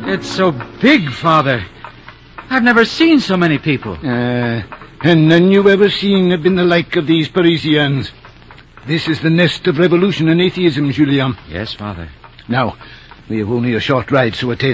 It's so big, Father. I've never seen so many people. And none you ever seen have been the like of these Parisians. This is the nest of revolution and atheism, Julien. Yes, Father. Now, we have only a short ride, so it